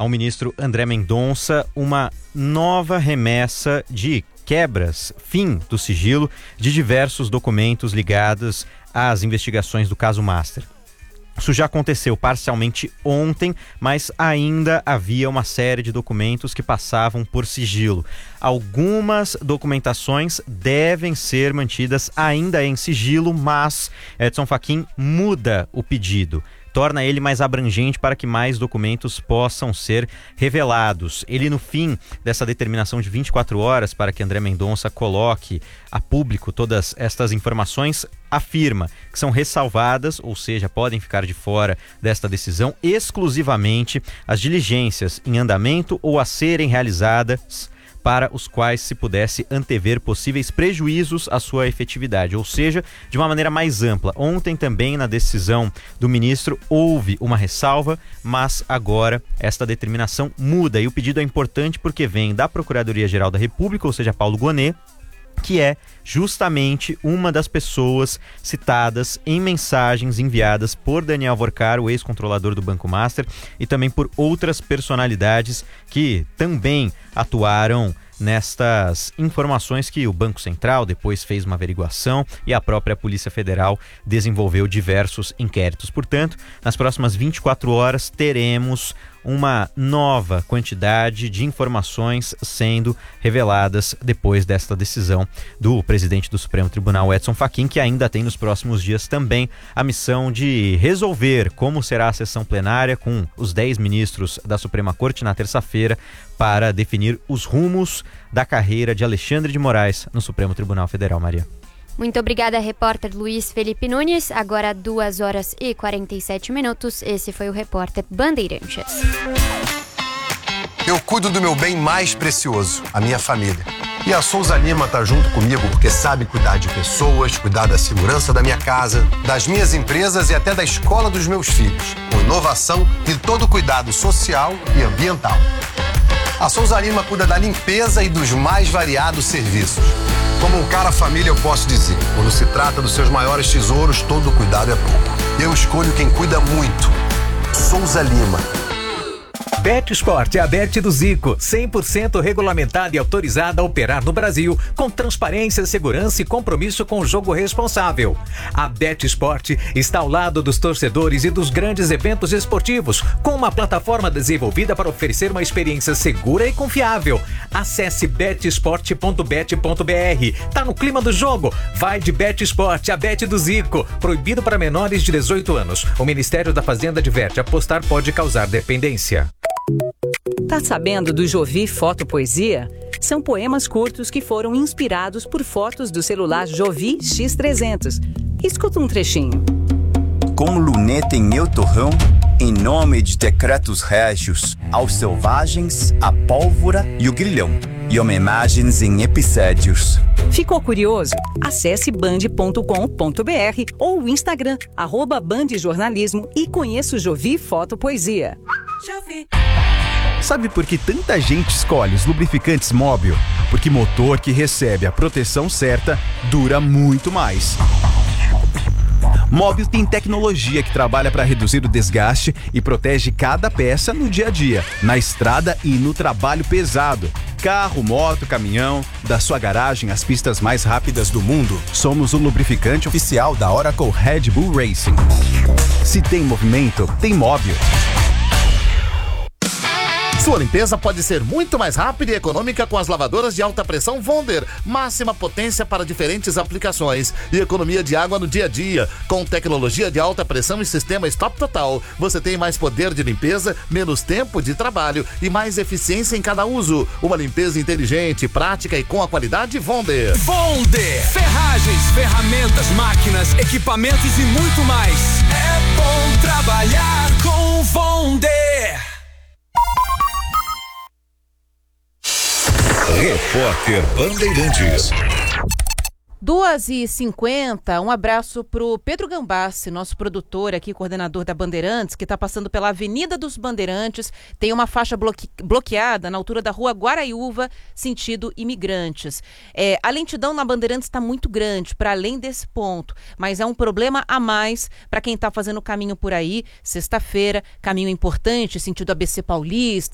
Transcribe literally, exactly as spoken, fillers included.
ao ministro André Mendonça uma nova remessa de quebras, fim do sigilo de diversos documentos ligados às investigações do caso Master. Isso já aconteceu parcialmente ontem, mas ainda havia uma série de documentos que passavam por sigilo. Algumas documentações devem ser mantidas ainda em sigilo, mas Edson Fachin muda o pedido. Torna ele mais abrangente para que mais documentos possam ser revelados. Ele, no fim dessa determinação de vinte e quatro horas para que André Mendonça coloque a público todas estas informações, afirma que são ressalvadas, ou seja, podem ficar de fora desta decisão exclusivamente as diligências em andamento ou a serem realizadas para os quais se pudesse antever possíveis prejuízos à sua efetividade, ou seja, de uma maneira mais ampla. Ontem também, na decisão do ministro, houve uma ressalva, mas agora esta determinação muda. E o pedido é importante porque vem da Procuradoria-Geral da República, ou seja, Paulo Gonet, que é justamente uma das pessoas citadas em mensagens enviadas por Daniel Vorcar, o ex-controlador do Banco Master, e também por outras personalidades que também atuaram nestas informações que o Banco Central depois fez uma averiguação e a própria Polícia Federal desenvolveu diversos inquéritos. Portanto, nas próximas vinte e quatro horas teremos uma nova quantidade de informações sendo reveladas depois desta decisão do presidente do Supremo Tribunal, Edson Fachin, que ainda tem nos próximos dias também a missão de resolver como será a sessão plenária com os dez ministros da Suprema Corte na terça-feira para definir os rumos da carreira de Alexandre de Moraes no Supremo Tribunal Federal. Maria. Muito obrigada, repórter Luiz Felipe Nunes. Agora duas horas e quarenta e sete minutos. Esse foi o repórter Bandeirantes. Eu cuido do meu bem mais precioso, a minha família. E a Souza Lima tá junto comigo porque sabe cuidar de pessoas, cuidar da segurança da minha casa, das minhas empresas e até da escola dos meus filhos, com inovação e todo o cuidado social e ambiental. A Souza Lima cuida da limpeza e dos mais variados serviços. Como um cara família, eu posso dizer, quando se trata dos seus maiores tesouros, todo cuidado é pouco. Eu escolho quem cuida muito. Souza Lima. BetSport é a Bet do Zico, cem por cento regulamentada e autorizada a operar no Brasil, com transparência, segurança e compromisso com o jogo responsável. A BetSport está ao lado dos torcedores e dos grandes eventos esportivos, com uma plataforma desenvolvida para oferecer uma experiência segura e confiável. Acesse bet sport ponto bet ponto b r. Tá no clima do jogo? Vai de BetSport, a Bet do Zico. Proibido para menores de dezoito anos. O Ministério da Fazenda adverte: apostar pode causar dependência. Tá sabendo do Jovi Foto Poesia? São poemas curtos que foram inspirados por fotos do celular Jovi X trezentos. Escuta um trechinho. Com luneta em meu torrão, em nome de decretos régios, aos selvagens, a pólvora e o grilhão, e homenagens em episódios. Ficou curioso? Acesse band ponto com ponto b r ou o Instagram, arroba Band Jornalismo, e conheça o Jovi Foto Poesia. Jovi. Sabe por que tanta gente escolhe os lubrificantes Móbil? Porque motor que recebe a proteção certa dura muito mais. Móbil tem tecnologia que trabalha para reduzir o desgaste e protege cada peça no dia a dia, na estrada e no trabalho pesado. Carro, moto, caminhão, da sua garagem às pistas mais rápidas do mundo, somos o lubrificante oficial da Oracle Red Bull Racing. Se tem movimento, tem Móbil. Sua limpeza pode ser muito mais rápida e econômica com as lavadoras de alta pressão Wonder. Máxima potência para diferentes aplicações e economia de água no dia a dia. Com tecnologia de alta pressão e sistema Stop Total, você tem mais poder de limpeza, menos tempo de trabalho e mais eficiência em cada uso. Uma limpeza inteligente, prática e com a qualidade Wonder. Wonder! Ferragens, ferramentas, máquinas, equipamentos e muito mais. É bom trabalhar com Wonder! Repórter Bandeirantes. duas e cinquenta, um abraço pro Pedro Gambassi, nosso produtor aqui, coordenador da Bandeirantes, que está passando pela Avenida dos Bandeirantes. Tem uma faixa bloque... bloqueada na altura da Rua Guaraiúva, sentido Imigrantes. É, a lentidão na Bandeirantes está muito grande, para além desse ponto, mas é um problema a mais para quem está fazendo o caminho por aí. Sexta-feira, caminho importante, sentido A B C Paulista,